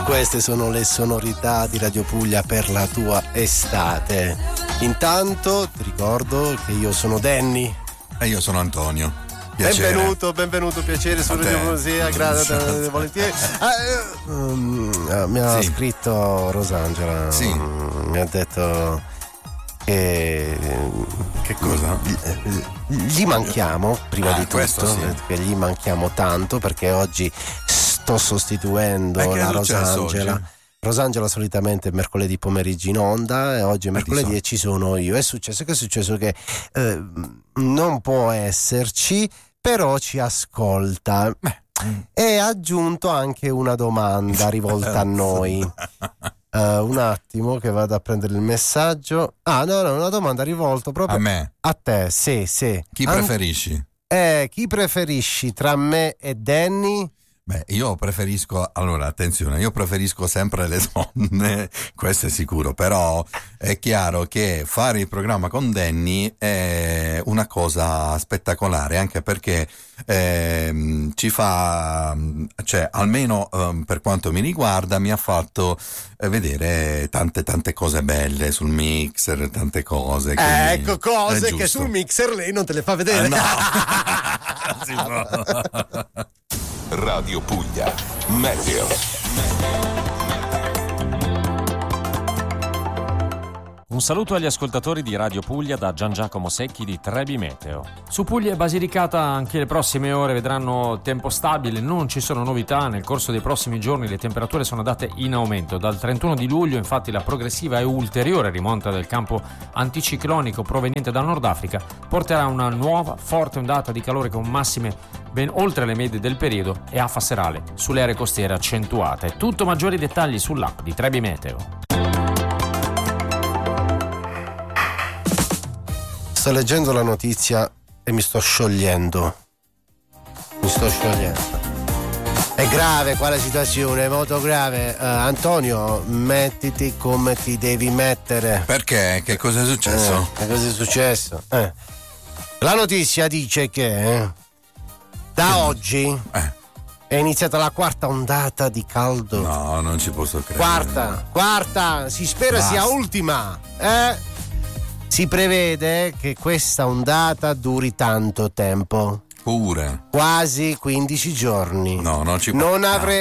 Queste sono le sonorità di Radio Puglia per la tua estate. Intanto ti ricordo che io sono Danny. E io sono Antonio. Piacere. Benvenuto, piacere su Radio Poesia, grazie, volentieri. Mi ha scritto Rosangela. Sì. Mi ha detto che cosa? Gli manchiamo, prima di tutto, sì. che gli manchiamo tanto perché oggi sto sostituendo la Rosangela. Rosangela solitamente è mercoledì pomeriggio in onda e oggi è mercoledì e ci sono io. È successo che non può esserci, però ci ascolta. E ha aggiunto anche una domanda rivolta a noi. Un attimo che vado a prendere il messaggio. No, una domanda rivolta proprio a me. A te, sì. Chi preferisci? Chi preferisci tra me e Danny? Beh, io preferisco sempre le donne, questo è sicuro, però è chiaro che fare il programma con Danny è una cosa spettacolare, anche perché ci fa, almeno per quanto mi riguarda, mi ha fatto vedere tante cose belle sul mixer, tante cose. Cose che sul mixer lei non te le fa vedere. No. Radio Puglia Meteo. Un saluto agli ascoltatori di Radio Puglia da Gian Giacomo Secchi di Trebi Meteo. Su Puglia e Basilicata anche le prossime ore vedranno tempo stabile, non ci sono novità. Nel corso dei prossimi giorni le temperature sono andate in aumento. Dal 31 di luglio infatti la progressiva e ulteriore rimonta del campo anticiclonico proveniente dal Nord Africa porterà una nuova forte ondata di calore con massime ben oltre le medie del periodo e affa serale sulle aree costiere accentuate. Tutto maggiori dettagli sull'app di Trebi Meteo. Sto leggendo la notizia e mi sto sciogliendo. È grave qua la situazione, è molto grave. Antonio, mettiti come ti devi mettere. Perché? Che cosa è successo? Che cosa è successo? La notizia dice che da oggi è iniziata la quarta ondata di caldo. No, non ci posso credere. Quarta, si spera sia ultima. Si prevede che questa ondata duri tanto tempo. Pure. Quasi 15 giorni. No, non ci Non avremo